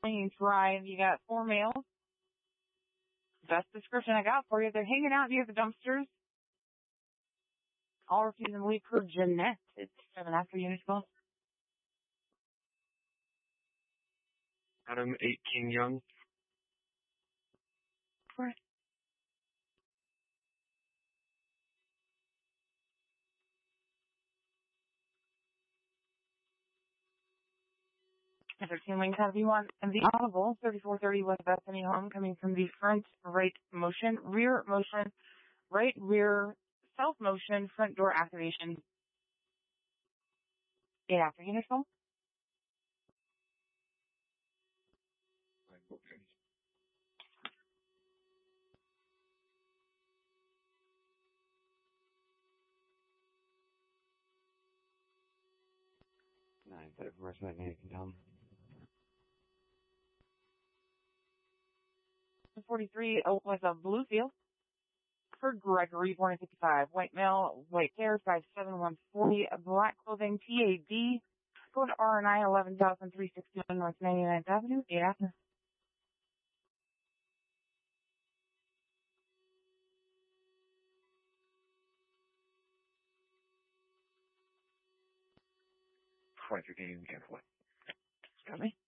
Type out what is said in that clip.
Drive. You got 4 males. Best description I got for you. They're hanging out near the dumpsters. All refusing to leave per Jeanette. It's 7 after unit call. Adam 18 Young. Correct. And 13 Links out of V1 and the Audible 3430 West Bethany Home coming from the front right motion, rear motion, right rear self motion, front door activation. 8 after unit call. Okay. Nine, but of course, what name can tell them. 43 was a Bluefield. For Gregory, born in 55. White male, white hair, size 7'140", black clothing, TAD. Code RNI 11,361 North 99th Avenue, 8 after. Quite a game, carefully. Got me?